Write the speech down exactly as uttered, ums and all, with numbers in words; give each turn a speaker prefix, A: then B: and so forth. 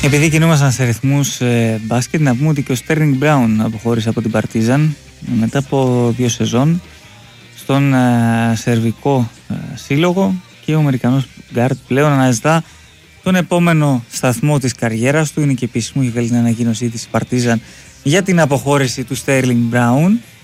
A: Επειδή κινούμασταν σε ρυθμούς ε, μπάσκετ, να πούμε ότι και ο Στέρλινγκ Μπράουν αποχώρησε από την Παρτίζαν μετά από δύο σεζόν στον ε, σερβικό ε, σύλλογο, και ο Αμερικανός γκάρτ πλέον αναζητά τον επόμενο σταθμό της καριέρας του. Είναι και επίσημο, είχε βγάλει την ανακοίνωσή της η Παρτίζαν για την αποχώρηση του Στέρλινγκ Μπράουν.